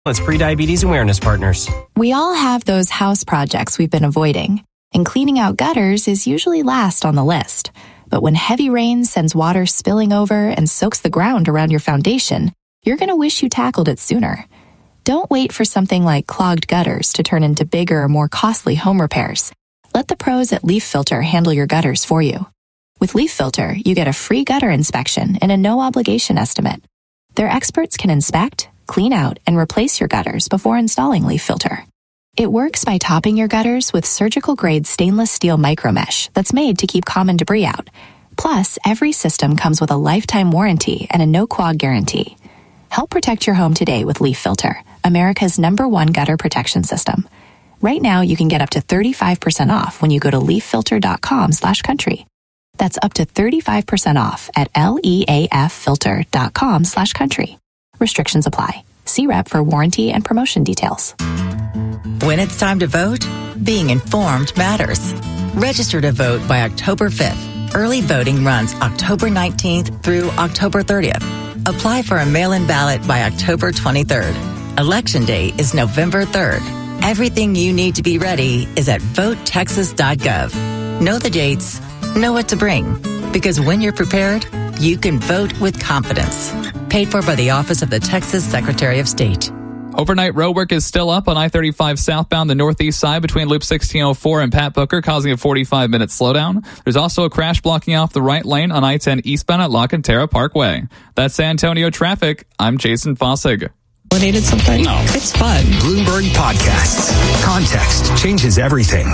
It's Prediabetes Awareness Partners. We all have those house projects we've been avoiding, and cleaning out gutters is usually last on the list. But when heavy rain sends water spilling over and soaks the ground around your foundation, you're going to wish you tackled it sooner. Don't wait for something like clogged gutters to turn into bigger, more costly home repairs. Let the pros at Leaf Filter handle your gutters for you. With Leaf Filter, you get a free gutter inspection and a no-obligation estimate. Their experts can inspect, clean out, and replace your gutters before installing Leaf Filter. It works by topping your gutters with surgical-grade stainless steel micromesh that's made to keep common debris out. Plus, every system comes with a lifetime warranty and a no-quag guarantee. Help protect your home today with Leaf Filter, America's #1 gutter protection system. Right now, you can get up to 35% off when you go to leaffilter.com/country. That's up to 35% off at leaffilter.com/country. Restrictions apply. See rep for warranty and promotion details. When it's time to vote, being informed matters. Register to vote by October 5th. Early voting runs October 19th through October 30th. Apply for a mail-in ballot by October 23rd. Election Day is November 3rd. Everything you need to be ready is at votetexas.gov. Know the dates, know what to bring, because when you're prepared, you can vote with confidence. Paid for by the Office of the Texas Secretary of State. Overnight road work is still up on I-35 southbound the northeast side between Loop 1604 and Pat Booker, causing a 45-minute slowdown. There's also a crash blocking off the right lane on I-10 eastbound at La Cantera Parkway. That's San Antonio traffic. I'm Jason Fossig. Something? No. It's fun. Bloomberg Podcasts. Context changes everything.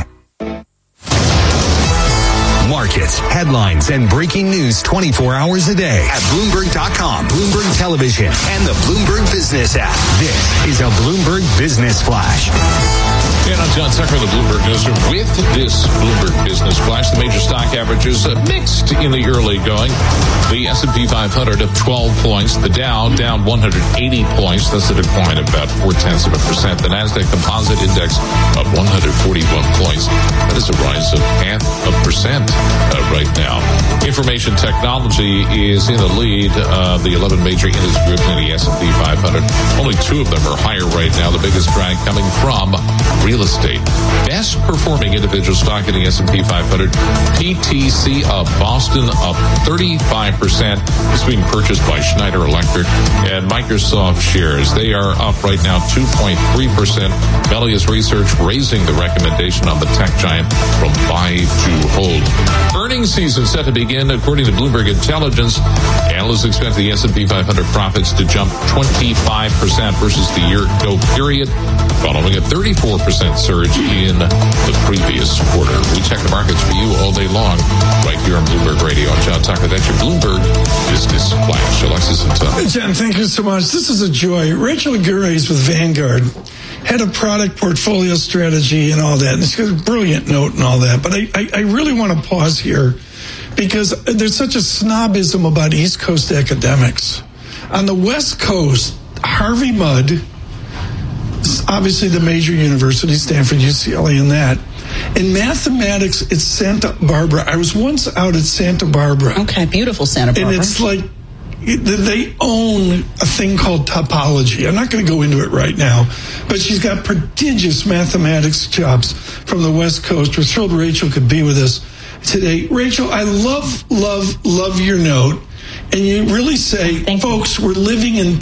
Markets, headlines, and breaking news 24 hours a day at Bloomberg.com, Bloomberg Television, and the Bloomberg Business app. This is a Bloomberg Business Flash. And I'm John Tucker, the Bloomberg Newsroom. With this Bloomberg Business Flash, the major stock averages mixed in the early going. The S&P 500 up 12 points. The Dow down 180 points. That's a decline of about 0.4%. The Nasdaq Composite Index up 141 points. That is a rise of 0.5% right now. Information technology is in the lead of the 11 major industry groups in the S&P 500. Only two of them are higher right now. The biggest drag coming from real estate. Best performing individual stock in the S&P 500, PTC of Boston up 35%. It's being purchased by Schneider Electric. And Microsoft shares, they are up right now 2.3%. Melius Research raising the recommendation on the tech giant from buy to hold. Earnings season set to begin. According to Bloomberg Intelligence, analysts expect the S&P 500 profits to jump 25% versus the year-ago period, following a 34% surge in the previous quarter. We check the markets for you all day long right here on Bloomberg Radio. I'm John Tucker. That's your Bloomberg Business Flash. Alexis and Tom. Hey, John, thank you so much. This is a joy. Rachel Aguirre is with Vanguard, head of product portfolio strategy and all that. And she's got a brilliant note and all that. But I really want to pause here because there's such a snobism about East Coast academics. On the West Coast, Harvey Mudd, obviously the major universities, Stanford, UCLA, and that. In mathematics, it's Santa Barbara. I was once out at Santa Barbara. Okay, beautiful Santa Barbara. And it's like they own a thing called topology. I'm not going to go into it right now, but she's got prodigious mathematics jobs from the West Coast. We're thrilled Rachel could be with us today. Rachel, I love your note. And you really say, folks, we're living in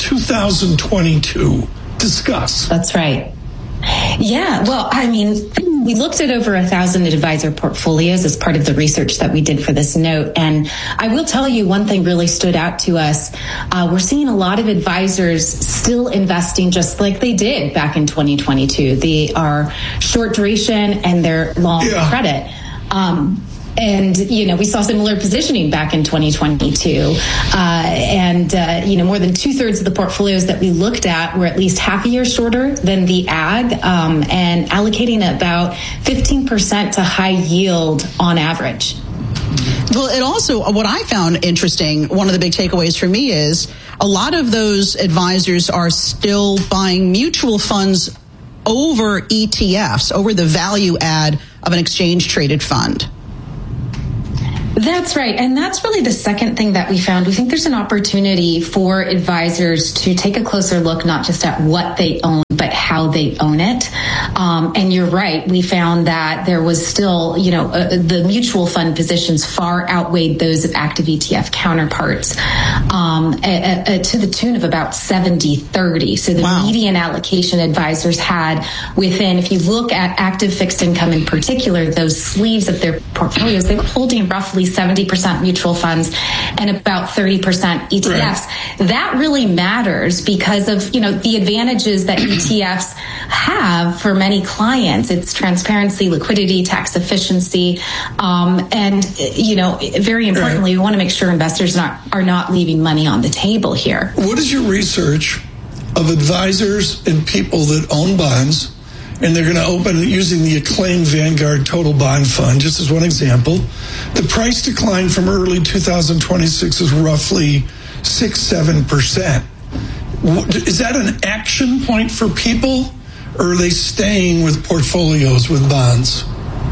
2022. Discuss. That's right. Yeah, well, I mean, we looked at over 1,000 advisor portfolios as part of the research that we did for this note. And I will tell you one thing really stood out to us. We're seeing a lot of advisors still investing just like they did back in 2022. They are short duration and they're long credit. And, you know, we saw similar positioning back in 2022. More than 2/3 of the portfolios that we looked at were at least half a year shorter than the ag, and allocating about 15% to high yield on average. Well, it also, what I found interesting, one of the big takeaways for me is a lot of those advisors are still buying mutual funds over ETFs, over the value add of an exchange traded fund. That's right. And that's really the second thing that we found. We think there's an opportunity for advisors to take a closer look, not just at what they own, but how they own it. And you're right. We found that there was still, the mutual fund positions far outweighed those of active ETF counterparts to the tune of about 70-30. So the median allocation advisors had within, if you look at active fixed income in particular, those sleeves of their portfolios, they were holding roughly 70% mutual funds and about 30% ETFs. Right. That really matters because of, the advantages that ETFs have for many clients. It's transparency, liquidity, tax efficiency, and very importantly, we want to make sure investors are not leaving money on the table here. What is your research of advisors and people that own bonds, and they're going to open using the acclaimed Vanguard Total Bond Fund, just as one example? The price decline from early 2026 is roughly 6-7%. Is that an action point for people, or are they staying with portfolios with bonds?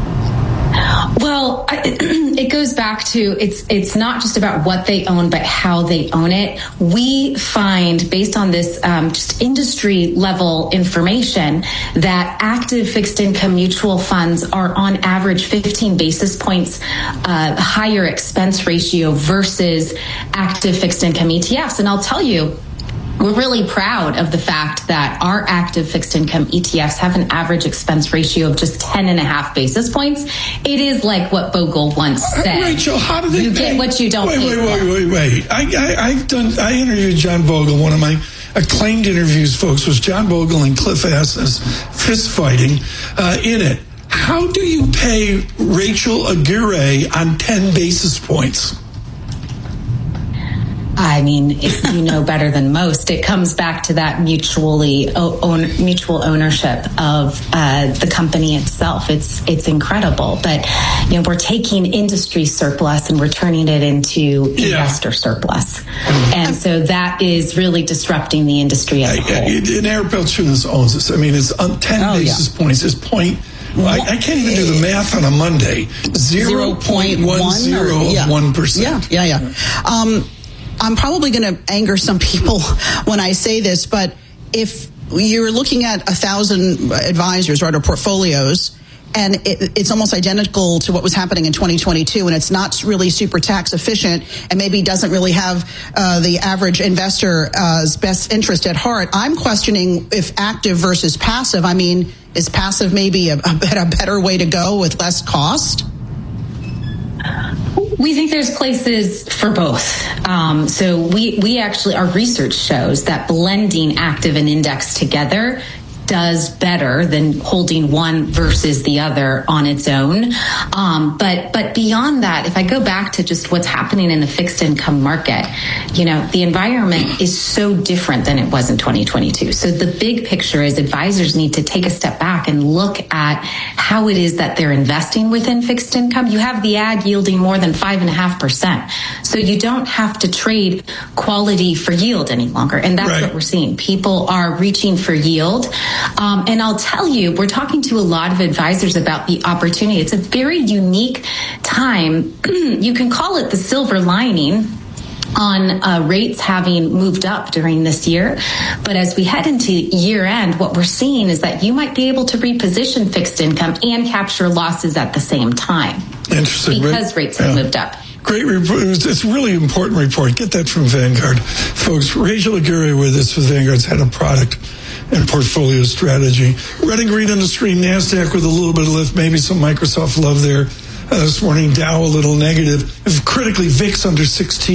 Well, it goes back to it's not just about what they own, but how they own it. We find, based on this just industry level information, that active fixed income mutual funds are on average 15 basis points higher expense ratio versus active fixed income ETFs. And I'll tell you, we're really proud of the fact that our active fixed income ETFs have an average expense ratio of just 10.5 basis points. It is like what Bogle once said. Rachel, how do they get what you don't pay? Wait. I interviewed John Bogle. One of my acclaimed interviews, folks, was John Bogle and Cliff Asness fist fighting in it. How do you pay Rachel Aguirre on 10 basis points? I mean, if you know better than most, it comes back to that mutual ownership of the company itself. It's incredible, but we're taking industry surplus and we're turning it into investor surplus, and so that is really disrupting the industry as a whole. And Eric Balchunas owns this. I mean, it's 10 basis points is point. I can't even do the math on a Monday. 0.10 of 1%. Yeah. I'm probably going to anger some people when I say this, but if you're looking at 1,000 advisors or portfolios, and it's almost identical to what was happening in 2022, and it's not really super tax efficient, and maybe doesn't really have the average investor's best interest at heart, I'm questioning if active versus passive. I mean, is passive maybe a better way to go with less cost? We think there's places for both. So we actually, our research shows that blending active and index together does better than holding one versus the other on its own. But beyond that, if I go back to just what's happening in the fixed income market, the environment is so different than it was in 2022. So the big picture is advisors need to take a step back and look at how it is that they're investing within fixed income. You have the ag yielding more than 5.5%. So you don't have to trade quality for yield any longer. And that's what we're seeing. People are reaching for yield. And I'll tell you, we're talking to a lot of advisors about the opportunity. It's a very unique time. You can call it the silver lining on rates having moved up during this year. But as we head into year end, what we're seeing is that you might be able to reposition fixed income and capture losses at the same time. Interesting. Because rates have moved up. Great report. It's a really important report. Get that from Vanguard. Folks, Rachel Aguirre with us with Vanguard's head of product and portfolio strategy. Red and green on the screen. NASDAQ with a little bit of lift, maybe some Microsoft love there this morning. Dow a little negative. Critically, VIX under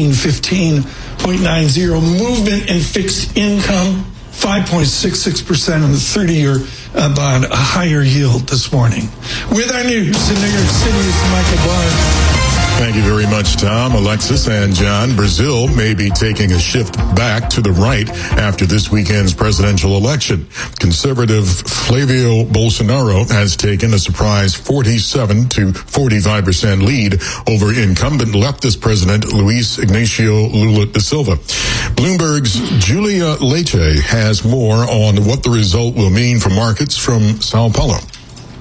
1615.90. Movement in fixed income, 5.66% on the 30-year bond, a higher yield this morning. With our news in New York City is Michael Barr. Thank you very much, Tom, Alexis, and John. Brazil may be taking a shift back to the right after this weekend's presidential election. Conservative Flavio Bolsonaro has taken a surprise 47 to 45% lead over incumbent leftist president Luiz Ignacio Lula da Silva. Bloomberg's Julia Leite has more on what the result will mean for markets from Sao Paulo.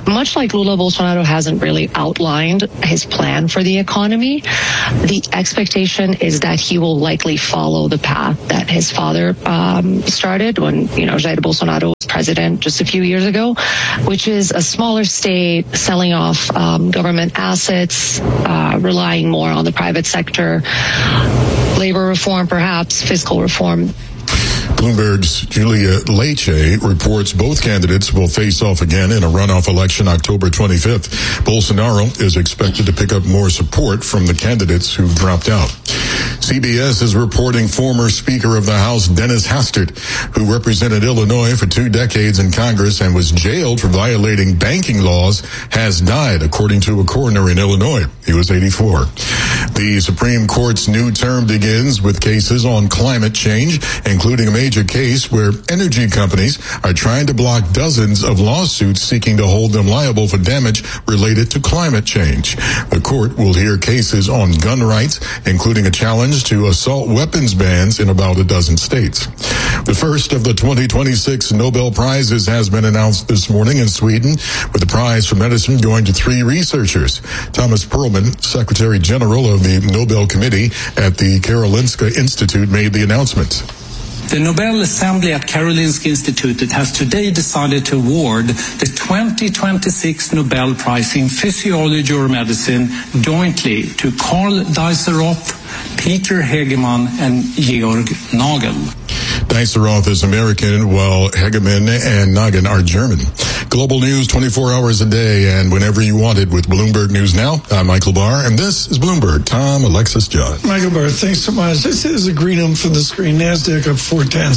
much like Lula, Bolsonaro hasn't really outlined his plan for the economy. The expectation is that he will likely follow the path that his father started when, Jair Bolsonaro was president just a few years ago, which is a smaller state, selling off government assets, relying more on the private sector, labor reform, perhaps fiscal reform. Bloomberg's Julia Leite reports both candidates will face off again in a runoff election October 25th. Bolsonaro is expected to pick up more support from the candidates who've dropped out. CBS is reporting former Speaker of the House Dennis Hastert, who represented Illinois for 2 decades in Congress and was jailed for violating banking laws, has died, according to a coroner in Illinois. He was 84. The Supreme Court's new term begins with cases on climate change, including a major case where energy companies are trying to block dozens of lawsuits seeking to hold them liable for damage related to climate change. The court will hear cases on gun rights, including a challenge to assault weapons bans in about a dozen states. The first of the 2026 Nobel Prizes has been announced this morning in Sweden, with the prize for medicine going to 3 researchers. Thomas Perlman, Secretary General of the Nobel Committee at the Karolinska Institute, made the announcement. The Nobel Assembly at Karolinska Institutet has today decided to award the 2026 Nobel Prize in Physiology or Medicine jointly to Karl Dijsselhoff, Peter Hegemann, and Georg Nagel. Dijsselhoff is American, while Hegemann and Nagel are German. Global news 24 hours a day and whenever you want it with Bloomberg News Now. I'm Michael Barr, and this is Bloomberg. Tom, Alexis, John. Michael Barr, thanks so much. This is a green from the screen. NASDAQ up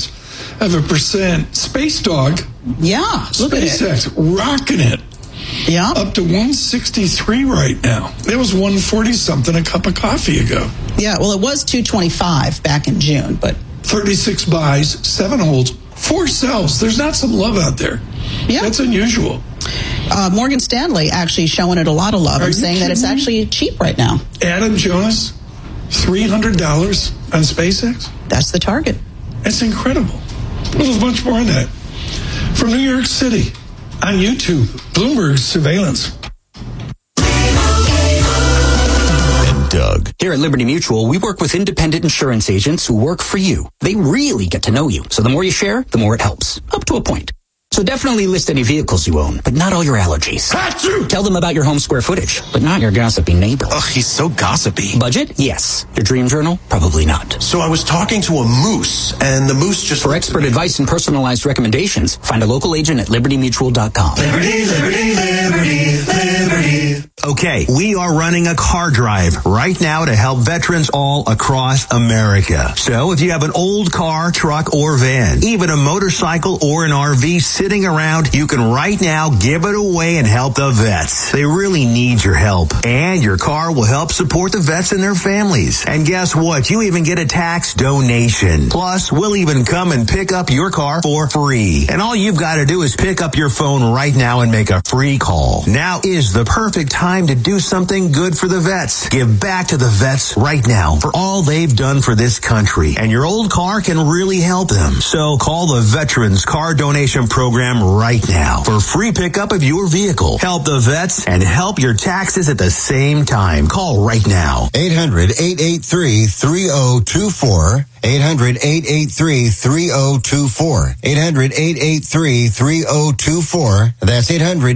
0.4%. Space Dog. Yeah, look at it. SpaceX rocking it. Yeah. Up to 163 right now. It was 140-something a cup of coffee ago. Yeah, well, it was 225 back in June, but 36 buys, 7 holds, 4 sells. There's not some love out there. Yeah. That's unusual. Morgan Stanley actually showing it a lot of love and saying that it's actually cheap right now. Adam Jonas, $300 on SpaceX? That's the target. That's incredible. Well, there's much more on that. From New York City, on YouTube, Bloomberg Surveillance. Doug. Here at Liberty Mutual, we work with independent insurance agents who work for you. They really get to know you. So the more you share, the more it helps. Up to a point. So definitely list any vehicles you own, but not all your allergies. Tell them about your home square footage, but not your gossipy neighbor. Ugh, he's so gossipy. Budget? Yes. Your dream journal? Probably not. So I was talking to a moose, and the moose just... For expert advice and personalized recommendations, find a local agent at libertymutual.com. Liberty, liberty, liberty, liberty. Okay, we are running a car drive right now to help veterans all across America. So if you have an old car, truck, or van, even a motorcycle or an RV sitting around, you can right now give it away and help the vets. They really need your help. And your car will help support the vets and their families. And guess what? You even get a tax donation. Plus, we'll even come and pick up your car for free. And all you've got to do is pick up your phone right now and make a free call. Now is the perfect time to do something good for the vets. Give back to the vets right now for all they've done for this country. And your old car can really help them. So call the Veterans Car Donation Program right now for free pickup of your vehicle. Help the vets and help your taxes at the same time. Call right now. 800-883-3024. 800-883-3024. 800-883-3024. That's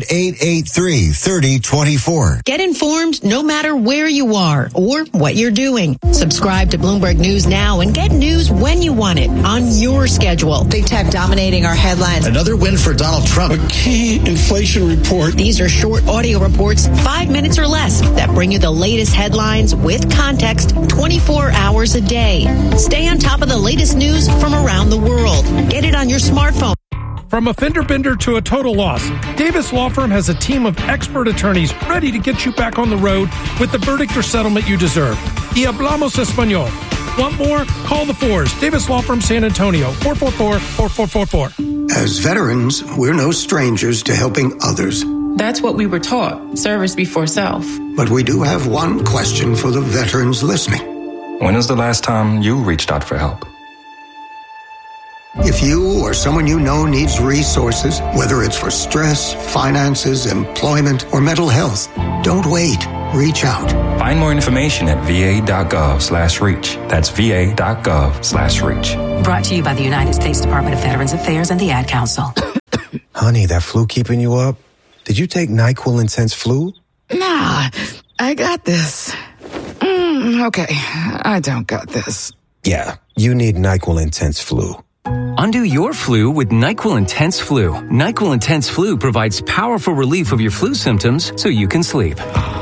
800-883-3024. Get informed no matter where you are or what you're doing. Subscribe to Bloomberg News Now and get news when you want it on your schedule. Big tech dominating our headlines. Another win for Donald Trump. A key inflation report. These are short audio reports, 5 minutes or less, that bring you the latest headlines with context 24 hours a day. Stay on top of the latest news from around the world. Get it on your smartphone. From a fender bender to a total loss, Davis Law Firm has a team of expert attorneys ready to get you back on the road with the verdict or settlement you deserve. Y hablamos español. Want more? Call the Fours. Davis Law Firm, San Antonio, 444-4444. As veterans, we're no strangers to helping others. That's what we were taught, service before self. But we do have one question for the veterans listening. When was the last time you reached out for help? If you or someone you know needs resources, whether it's for stress, finances, employment, or mental health, don't wait. Reach out. Find more information at va.gov/reach. That's va.gov/reach. Brought to you by the United States Department of Veterans Affairs and the Ad Council. Honey, that flu keeping you up? Did you take NyQuil Intense Flu? Nah, I got this. Okay, I don't got this. Yeah, you need NyQuil Intense Flu. Undo your flu with NyQuil Intense Flu. NyQuil Intense Flu provides powerful relief of your flu symptoms so you can sleep.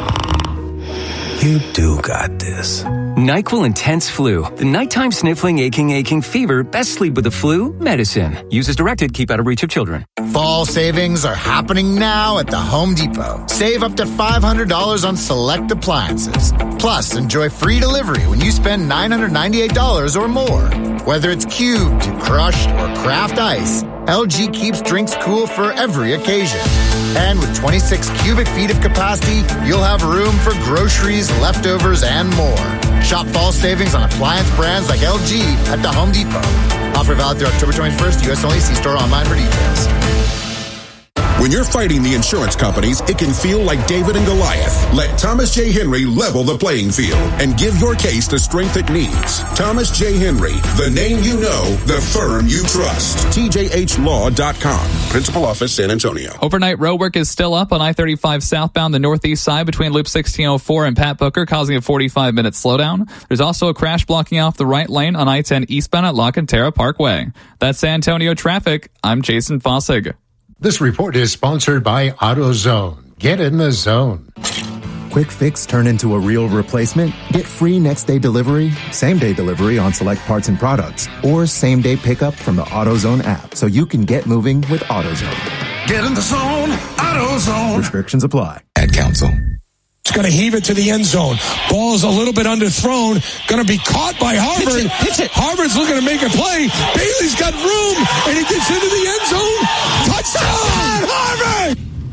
You do got this. NyQuil Intense Flu. The nighttime sniffling, aching fever. Best sleep with the flu medicine. Use as directed. Keep out of reach of children. Fall savings are happening now at the Home Depot. Save up to $500 on select appliances. Plus, enjoy free delivery when you spend $998 or more. Whether it's cubed, crushed, or craft ice, LG keeps drinks cool for every occasion. And with 26 cubic feet of capacity, you'll have room for groceries, leftovers, and more. Shop fall savings on appliance brands like LG at the Home Depot. Offer valid through October 21st. U.S. only. See store online for details. When you're fighting the insurance companies, it can feel like David and Goliath. Let Thomas J. Henry level the playing field and give your case the strength it needs. Thomas J. Henry, the name you know, the firm you trust. TJHLaw.com. Principal Office, San Antonio. Overnight roadwork is still up on I-35 southbound, the northeast side between Loop 1604 and Pat Booker, causing a 45-minute slowdown. There's also a crash blocking off the right lane on I-10 eastbound at La Cantera Parkway. That's San Antonio traffic. I'm Jason Fossig. This report is sponsored by AutoZone. Get in the zone. Quick fix turn into a real replacement? Get free next-day delivery, same-day delivery on select parts and products, or same-day pickup from the AutoZone app so you can get moving with AutoZone. Get in the zone, AutoZone. Restrictions apply. Ad Council. It's going to heave it to the end zone. Ball is a little bit underthrown. Going to be caught by Harvard. Pitch it. Harvard's looking to make a play. Bailey's got room, and he gets into the end zone. Touchdown, Harvard!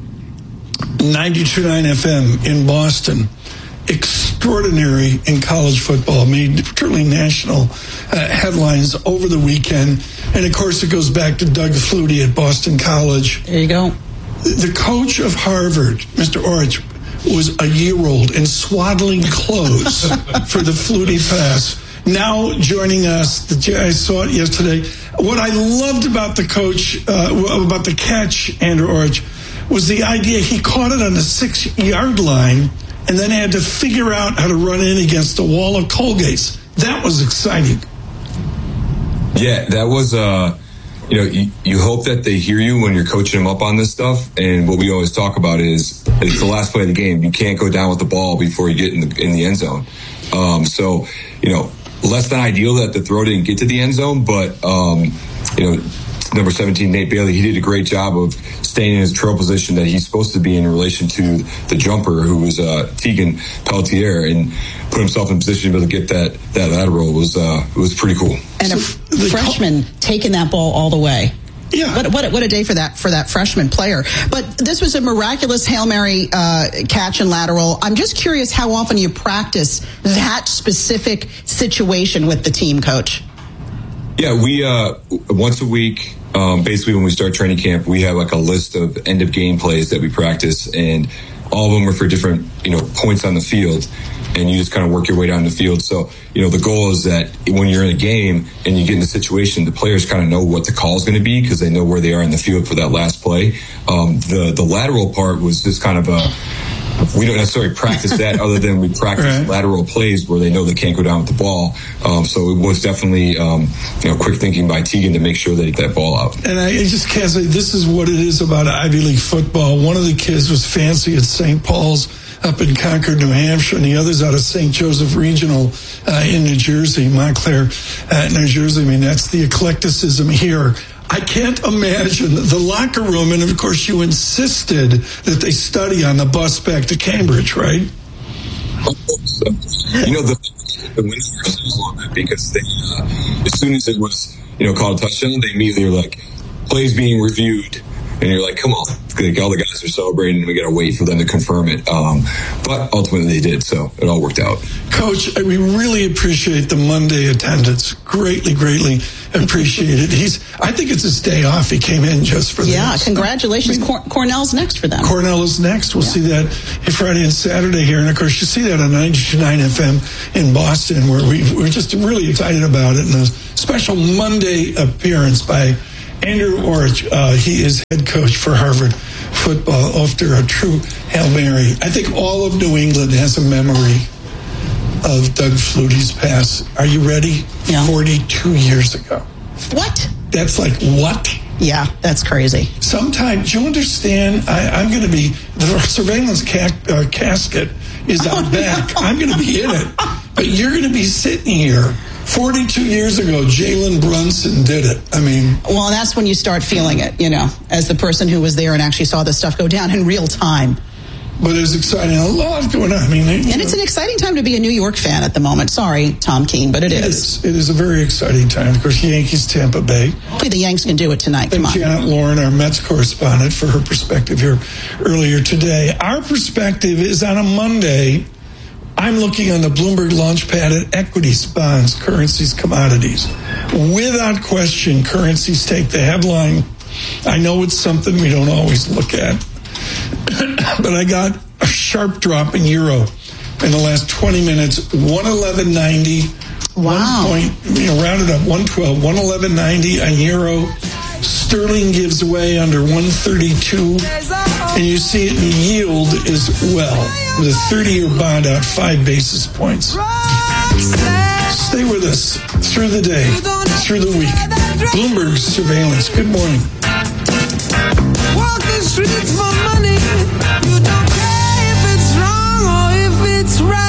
92.9 FM in Boston. Extraordinary in college football. Made truly national headlines over the weekend. And, of course, it goes back to Doug Flutie at Boston College. There you go. The coach of Harvard, Mr. Orich, was a year-old in swaddling clothes for the Flutie pass. Now joining us, I saw it yesterday. What I loved about the coach, about the catch, Andrew Orich, was the idea he caught it on the 6-yard line and then had to figure out how to run in against the wall of Colgate's. That was exciting. Yeah, that was, you hope that they hear you when you're coaching them up on this stuff. And what we always talk about is it's the last play of the game. You can't go down with the ball before you get in the end zone. Less than ideal that the throw didn't get to the end zone, but, number 17, Nate Bailey, he did a great job of staying in his trail position that he's supposed to be in relation to the jumper, who was Tegan Pelletier, and put himself in position to be able to get that lateral. It was pretty cool. And a freshman taking that ball all the way. Yeah. What a day for that freshman player. But this was a miraculous Hail Mary catch and lateral. I'm just curious how often you practice that specific situation with the team, Coach. Yeah, we once a week, basically when we start training camp, we have like a list of end of game plays that we practice, and all of them are for different points on the field, and you just kind of work your way down the field. So the goal is that when you're in a game and you get in a situation, the players kind of know what the call is going to be because they know where they are in the field for that last play. The lateral part was just kind of we don't necessarily practice that other than we practice lateral plays where they know they can't go down with the ball. So it was definitely, quick thinking by Tegan to make sure they get that ball out. And I just can't say this is what it is about Ivy League football. One of the kids was fancy at St. Paul's up in Concord, New Hampshire, and the other's out of St. Joseph Regional in New Jersey, Montclair, New Jersey. I mean, that's the eclecticism here. I can't imagine the locker room, and of course you insisted that they study on the bus back to Cambridge, right? The windows were so long because they, as soon as it was, called a touchdown, they immediately were like, plays being reviewed. And you're like, come on. Like, all the guys are celebrating, and we got to wait for them to confirm it. But ultimately they did, so it all worked out. Coach, we really appreciate the Monday attendance. Greatly appreciate it. I think it's his day off. He came in just for that. Yeah, congratulations. Cornell's next for them. Cornell is next. We'll see that Friday and Saturday here. And, of course, you see that on 92.9 FM in Boston, where we're just really excited about it. And a special Monday appearance by Andrew Orich. He is head coach for Harvard football after a true Hail Mary. I think all of New England has a memory of Doug Flutie's pass. Are you ready? Yeah. 42 years ago. What? That's like, what? Yeah, that's crazy. Sometimes, do you understand? I'm going to be, the surveillance casket is out back. No. I'm going to be in it. But you're going to be sitting here. 42 years ago, Jalen Brunson did it. I mean... Well, that's when you start feeling it, as the person who was there and actually saw this stuff go down in real time. But it's exciting. A lot going on. I mean, and it's an exciting time to be a New York fan at the moment. Sorry, Tom Keene, but it is. It is a very exciting time. Of course, Yankees, Tampa Bay. Hopefully the Yanks can do it tonight. Come on. Janet Lauren, our Mets correspondent, for her perspective here earlier today. Our perspective is on a Monday. I'm looking on the Bloomberg Launchpad at equities, bonds, currencies, commodities. Without question, currencies take the headline. I know it's something we don't always look at, but I got a sharp drop in euro in the last 20 minutes, 111.90. Wow. Rounded up 112, 111.90 on euro. Sterling gives way under 132, and you see it in yield as well, with a 30-year bond out 5 basis points. Stay with us through the day, through the week. Bloomberg Surveillance. Good morning. Walk the streets for money. You don't care if it's wrong or if it's right.